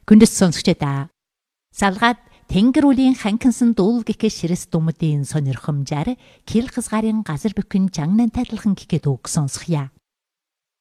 Күндэс сонсогчдаа. Салгаад Тэнгэр үлийн ханкинсан дүүл гэхэ ширэс думдын сонирхомжаар кил хызгарын газар бүхэн жангнан тайлхан гэхэд үг сонсхия.